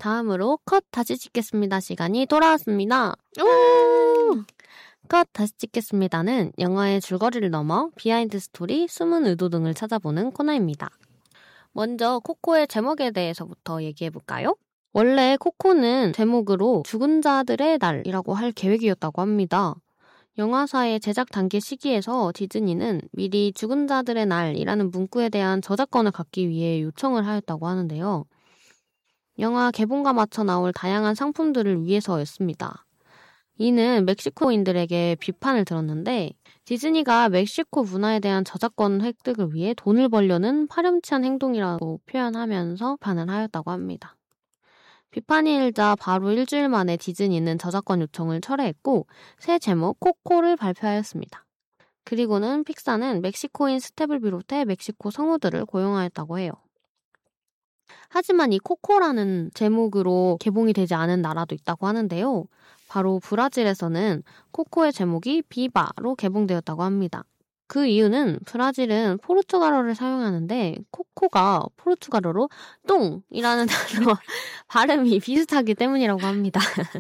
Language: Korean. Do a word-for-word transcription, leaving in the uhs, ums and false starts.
다음으로 컷 다시 찍겠습니다 시간이 돌아왔습니다. 오! 컷 다시 찍겠습니다는 영화의 줄거리를 넘어 비하인드 스토리, 숨은 의도 등을 찾아보는 코너입니다. 먼저 코코의 제목에 대해서부터 얘기해볼까요? 원래 코코는 제목으로 죽은 자들의 날이라고 할 계획이었다고 합니다. 영화사의 제작 단계 시기에서 디즈니는 미리 죽은 자들의 날이라는 문구에 대한 저작권을 갖기 위해 요청을 하였다고 하는데요. 영화 개봉과 맞춰 나올 다양한 상품들을 위해서였습니다. 이는 멕시코인들에게 비판을 들었는데 디즈니가 멕시코 문화에 대한 저작권 획득을 위해 돈을 벌려는 파렴치한 행동이라고 표현하면서 비판을 하였다고 합니다. 비판이 일자 바로 일주일 만에 디즈니는 저작권 요청을 철회했고 새 제목 코코를 발표하였습니다. 그리고는 픽사는 멕시코인 스텝을 비롯해 멕시코 성우들을 고용하였다고 해요. 하지만 이 코코라는 제목으로 개봉이 되지 않은 나라도 있다고 하는데요. 바로 브라질에서는 코코의 제목이 비바로 개봉되었다고 합니다. 그 이유는 브라질은 포르투갈어를 사용하는데 코코가 포르투갈어로 똥이라는 단어 발음이 비슷하기 때문이라고 합니다.